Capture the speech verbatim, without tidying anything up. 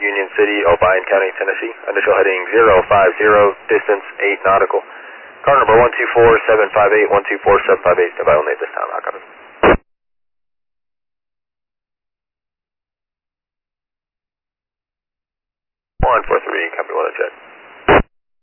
Union City, O'Brien County, Tennessee. Initial heading zero five zero, distance eight nautical. Car number one two four seven five eight, one two four seven five eight. Standby only at this time. I copy. one four three, copy one, check.